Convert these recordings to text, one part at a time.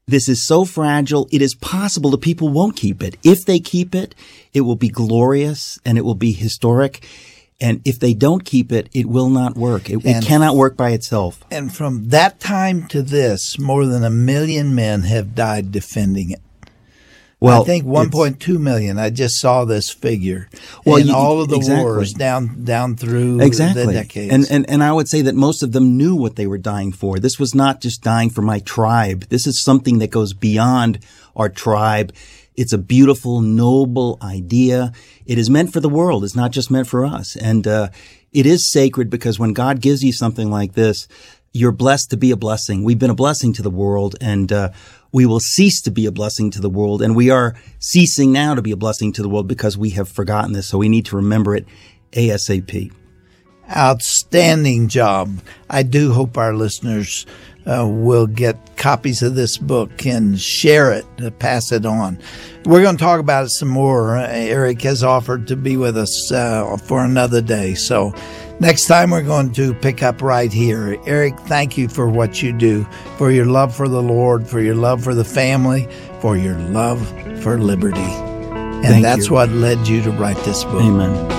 This is so fragile. It is possible that people won't keep it. If they keep it, it will be glorious and it will be historic. And if they don't keep it, it will not work. It cannot work by itself. And from that time to this, more than 1 million men have died defending it. Well, I think 1.2 million. I just saw this figure. Well, in all of the wars down through the decades. And I would say that most of them knew what they were dying for. This was not just dying for my tribe. This is something that goes beyond our tribe. It's a beautiful, noble idea. It is meant for the world. It's not just meant for us. And it is sacred because when God gives you something like this, you're blessed to be a blessing. We've been a blessing to the world, and we will cease to be a blessing to the world. And we are ceasing now to be a blessing to the world because we have forgotten this. So we need to remember it ASAP. Outstanding job. I do hope our listeners will get copies of this book and share it, pass it on. We're going to talk about it some more. Eric has offered to be with us for another day. So next time we're going to pick up right here. Eric, thank you for what you do, for your love for the Lord, for your love for the family, for your love for liberty. And that's what led you to write this book. Amen.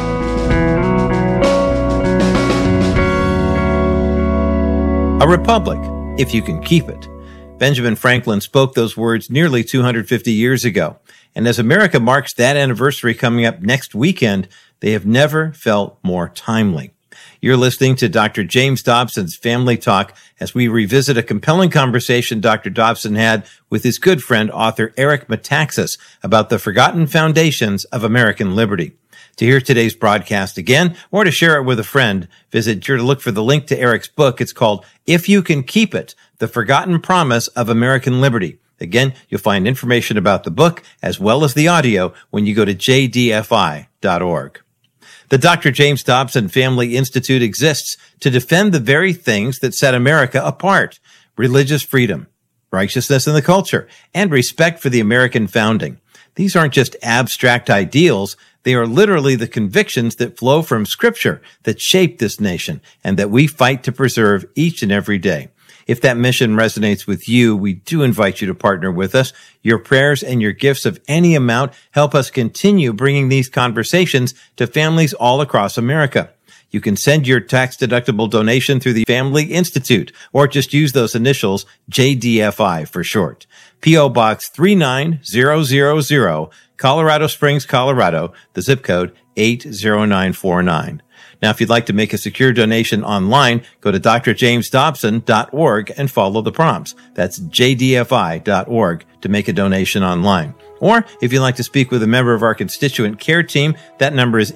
A republic, if you can keep it. Benjamin Franklin spoke those words nearly 250 years ago. And as America marks that anniversary coming up next weekend, they have never felt more timely. You're listening to Dr. James Dobson's Family Talk as we revisit a compelling conversation Dr. Dobson had with his good friend, author Eric Metaxas, about the forgotten foundations of American liberty. To hear today's broadcast again or to share it with a friend, visit sure to look for the link to Eric's book. It's called If You Can Keep It, The Forgotten Promise of American Liberty. Again, you'll find information about the book as well as the audio when you go to jdfi.org. The Dr. James Dobson Family Institute exists to defend the very things that set America apart: religious freedom, righteousness in the culture, and respect for the American founding. These aren't just abstract ideals. They are literally the convictions that flow from Scripture that shape this nation and that we fight to preserve each and every day. If that mission resonates with you, we do invite you to partner with us. Your prayers and your gifts of any amount help us continue bringing these conversations to families all across America. You can send your tax-deductible donation through the Family Institute, or just use those initials, JDFI for short. P.O. Box 39000, Colorado Springs, Colorado, the zip code 80949. Now, if you'd like to make a secure donation online, go to drjamesdobson.org and follow the prompts. That's jdfi.org to make a donation online. Or if you'd like to speak with a member of our constituent care team, that number is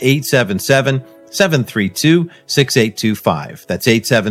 877-732-6825. That's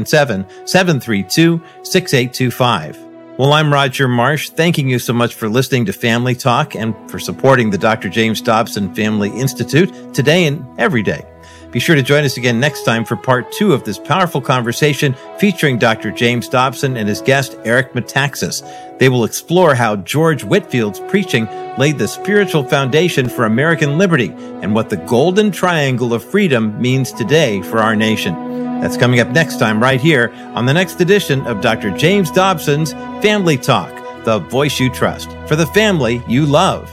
877-732-6825. Well, I'm Roger Marsh, thanking you so much for listening to Family Talk and for supporting the Dr. James Dobson Family Institute today and every day. Be sure to join us again next time for part 2 of this powerful conversation featuring Dr. James Dobson and his guest, Eric Metaxas. They will explore how George Whitefield's preaching laid the spiritual foundation for American liberty and what the golden triangle of freedom means today for our nation. That's coming up next time right here on the next edition of Dr. James Dobson's Family Talk, the voice you trust for the family you love.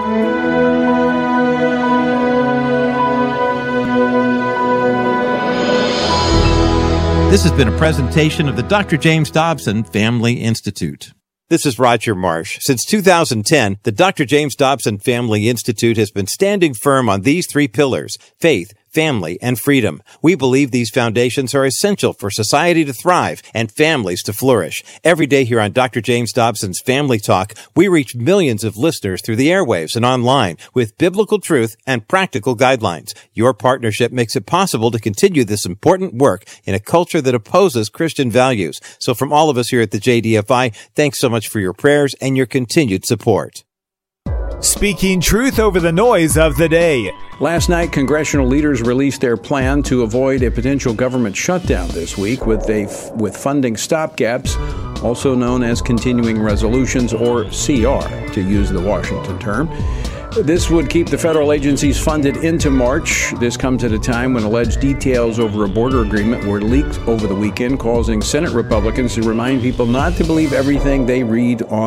This has been a presentation of the Dr. James Dobson Family Institute. This is Roger Marsh. Since 2010, the Dr. James Dobson Family Institute has been standing firm on these 3 pillars: faith, family, and freedom. We believe these foundations are essential for society to thrive and families to flourish. Every day here on Dr. James Dobson's Family Talk, we reach millions of listeners through the airwaves and online with biblical truth and practical guidelines. Your partnership makes it possible to continue this important work in a culture that opposes Christian values. So from all of us here at the JDFI, thanks so much for your prayers and your continued support. Speaking truth over the noise of the day. Last night, congressional leaders released their plan to avoid a potential government shutdown this week with funding stopgaps, also known as continuing resolutions, or CR, to use the Washington term. This would keep the federal agencies funded into March. This comes at a time when alleged details over a border agreement were leaked over the weekend, causing Senate Republicans to remind people not to believe everything they read on